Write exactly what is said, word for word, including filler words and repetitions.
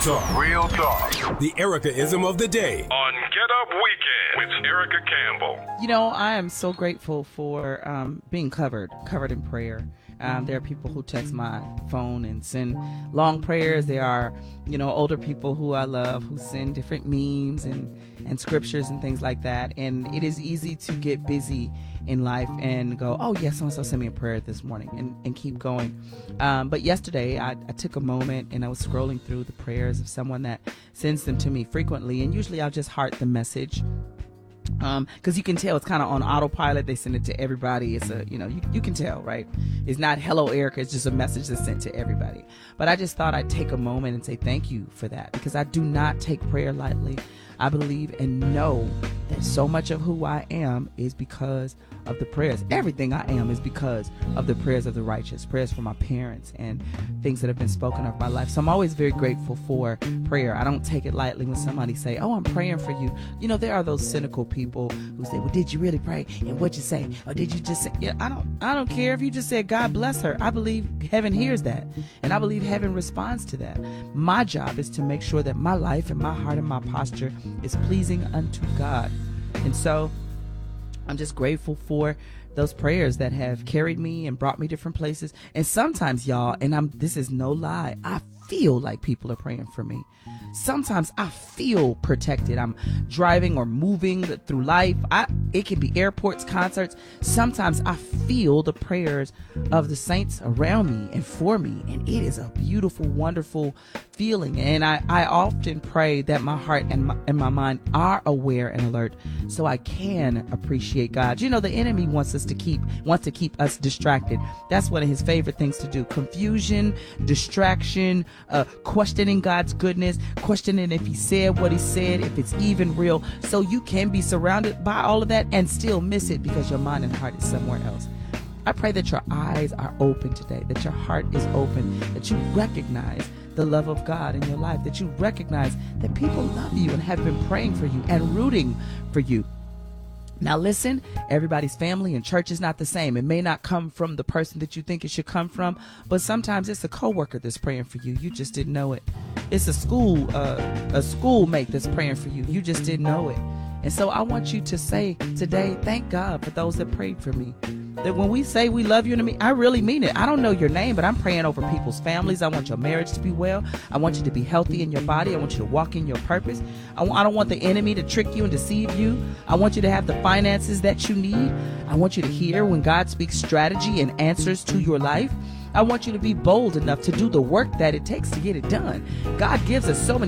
talk. Real talk. The Erica-ism of the day. On Get Up Weekend with Erica Campbell. You know, I am so grateful for um, being covered, covered in prayer. Um, there are people who text my phone and send long prayers. There are, you know, older people who I love who send different memes and, and scriptures and things like that. And it is easy to get busy in life and go, oh, yes, so-and-so sent me a prayer this morning, and, and keep going. Um, but yesterday, I, I took a moment and I was scrolling through the prayers of someone that sends them to me frequently. And usually I'll just heart the message. Um, cause you can tell it's kind of on autopilot. They send it to everybody. It's a, you know, you, you can tell, right? It's not hello, Erica. It's just a message that's sent to everybody. But I just thought I'd take a moment and say thank you for that, because I do not take prayer lightly. I believe and know that so much of who I am is because of the prayers. Everything I am is because of the prayers of the righteous, prayers for my parents and things that have been spoken of my life. So I'm always very grateful for prayer. I don't take it lightly when somebody say, oh, I'm praying for you. You know, there are those cynical people who say, well, did you really pray? And what'd you say? Or did you just say, yeah, I don't, I don't care if you just said, God bless her. I believe heaven hears that. And I believe heaven responds to that. My job is to make sure that my life and my heart and my posture is pleasing unto God. And so I'm just grateful for those prayers that have carried me and brought me different places. And sometimes, y'all, and I'm, this is no lie, I feel like people are praying for me. Sometimes I feel protected. I'm driving or moving through life. I, it can be airports, concerts. Sometimes I feel the prayers of the saints around me and for me. And it is a beautiful, wonderful feeling. And I, I often pray that my heart and my, and my mind are aware and alert so I can appreciate God. You know, the enemy wants us to keep, wants to keep us distracted. That's one of his favorite things to do. Confusion, distraction, uh, questioning God's goodness, questioning if he said what he said, if it's even real. So you can be surrounded by all of that and still miss it because your mind and heart is somewhere else. I pray that your eyes are open today, that your heart is open, that you recognize the love of God in your life, that you recognize that people love you and have been praying for you and rooting for you. Now listen, everybody's family and church is not the same. It may not come from the person that you think it should come from, but sometimes it's a coworker that's praying for you. You just didn't know it. It's a school, uh, a schoolmate that's praying for you. You just didn't know it. And so I want you to say today, thank God for those that prayed for me. That when we say we love you, and me, I really mean it. I don't know your name, but I'm praying over people's families. I want your marriage to be well. I want you to be healthy in your body. I want you to walk in your purpose. I, w- I don't want the enemy to trick you and deceive you. I want you to have the finances that you need. I want you to hear when God speaks strategy and answers to your life. I want you to be bold enough to do the work that it takes to get it done. God gives us so many